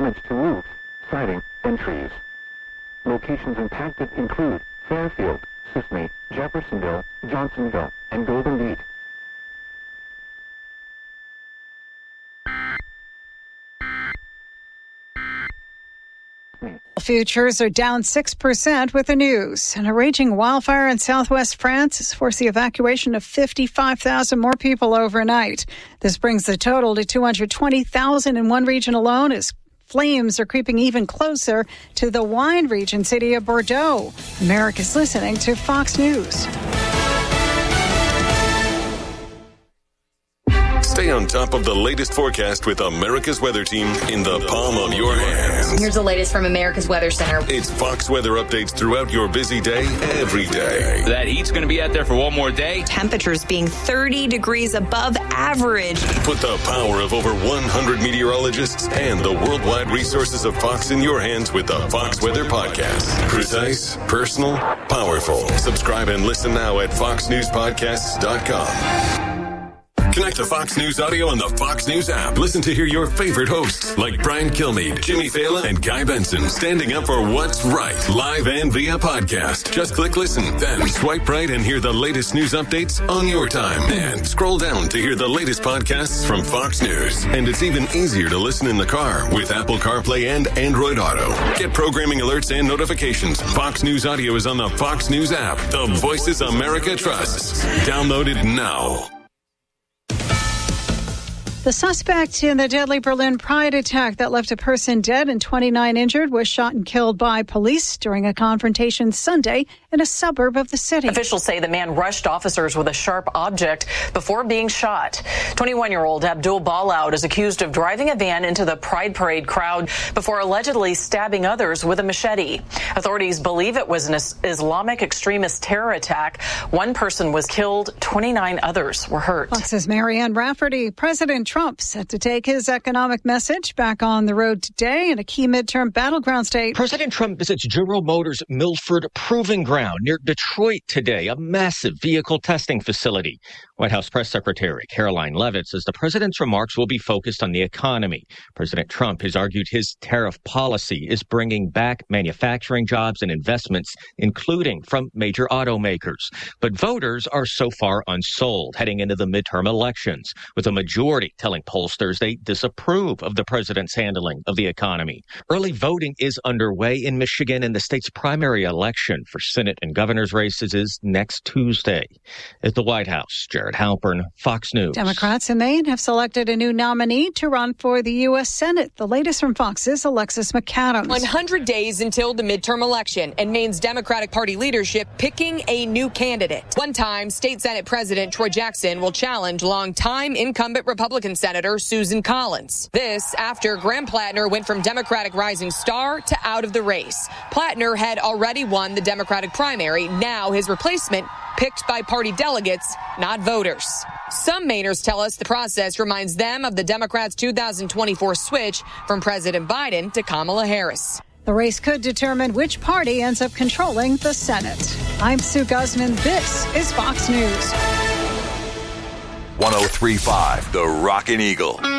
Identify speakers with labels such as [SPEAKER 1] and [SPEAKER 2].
[SPEAKER 1] damage to roofs, siding, and trees. Locations impacted include Fairfield, Sisney, Jeffersonville, Johnsonville, and Golden Beach.
[SPEAKER 2] Futures are down 6% with the news. And a raging wildfire in southwest France has forced the evacuation of 55,000 more people overnight. This brings the total to 220,000 in one region alone as flames are creeping even closer to the wine region city of Bordeaux. America's listening to Fox News.
[SPEAKER 3] Stay on top of the latest forecast with America's Weather Team in the palm of your hands.
[SPEAKER 4] Here's the latest from America's Weather Center.
[SPEAKER 3] It's Fox weather updates throughout your busy day, every day.
[SPEAKER 5] That heat's going to be out there for one more day.
[SPEAKER 4] Temperatures being 30 degrees above average.
[SPEAKER 3] Put the power of over 100 meteorologists and the worldwide resources of Fox in your hands with the Fox Weather Podcast. Precise, personal, powerful. Subscribe and listen now at foxnewspodcasts.com. Connect to Fox News Audio on the Fox News app. Listen to hear your favorite hosts like Brian Kilmeade, Jimmy Fallon, and Guy Benson standing up for what's right, live and via podcast. Just click listen, then swipe right and hear the latest news updates on your time. And scroll down to hear the latest podcasts from Fox News. And it's even easier to listen in the car with Apple CarPlay and Android Auto. Get programming alerts and notifications. Fox News Audio is on the Fox News app. The voices America trusts. Download it now.
[SPEAKER 2] The suspect in the deadly Berlin Pride attack that left a person dead and 29 injured was shot and killed by police during a confrontation Sunday in a suburb of the city.
[SPEAKER 6] Officials say the man rushed officers with a sharp object before being shot. 21-year-old Abdul Balaud is accused of driving a van into the Pride Parade crowd before allegedly stabbing others with a machete. Authorities believe it was an Islamic extremist terror attack. One person was killed, 29 others were hurt.
[SPEAKER 2] Fox's Marianne Rafferty. President Trump set to take his economic message back on the road today in a key midterm battleground state.
[SPEAKER 7] President Trump visits General Motors' Milford Proving Ground near Detroit today, a massive vehicle testing facility. White House Press Secretary Caroline Leavitt says the president's remarks will be focused on the economy. President Trump has argued his tariff policy is bringing back manufacturing jobs and investments, including from major automakers. But voters are so far unsold heading into the midterm elections, with a majority telling pollsters they disapprove of the president's handling of the economy. Early voting is underway in Michigan, and the state's primary election for Senate and governor's races is next Tuesday. At the White House, Jared Halpern, Fox News.
[SPEAKER 2] Democrats in Maine have selected a new nominee to run for the U.S. Senate. The latest from Fox's Alexis McAdams.
[SPEAKER 8] 100 days until the midterm election, and Maine's Democratic Party leadership picking a new candidate. One-time State Senate President Troy Jackson will challenge longtime incumbent Republican Senator Susan Collins. This after Graham Plattner went from Democratic rising star to out of the race. Plattner had already won the Democratic primary. Now his replacement picked by party delegates, not voters. Some Mainers tell us the process reminds them of the Democrats' 2024 switch from President Biden to Kamala Harris.
[SPEAKER 2] The race could determine which party ends up controlling the Senate. I'm Sue Guzman. This is Fox News.
[SPEAKER 9] 103.5 The Rockin' Eagle.